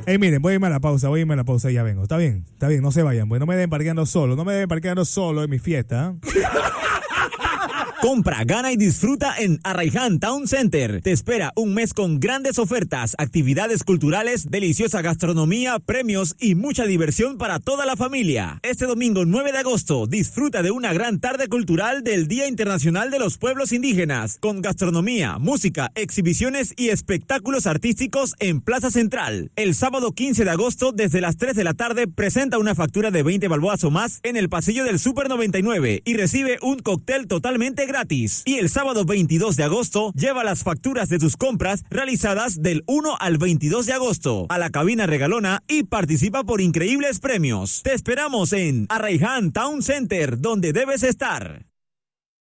Miren, voy a irme a la pausa y ya vengo. Está bien, no se vayan, pues no me dejen parqueando solo en mi fiesta. Compra, gana y disfruta en Arraiján Town Center. Te espera un mes con grandes ofertas, actividades culturales, deliciosa gastronomía, premios y mucha diversión para toda la familia. Este domingo 9 de agosto, disfruta de una gran tarde cultural del Día Internacional de los Pueblos Indígenas, con gastronomía, música, exhibiciones y espectáculos artísticos en Plaza Central. El sábado 15 de agosto, desde las 3 de la tarde, presenta una factura de 20 balboas o más en el pasillo del Super 99 y recibe un cóctel totalmente gratis. Y el sábado 22 de agosto, lleva las facturas de tus compras realizadas del 1 al 22 de agosto a la cabina regalona y participa por increíbles premios. Te esperamos en Arraiján Town Center, donde debes estar.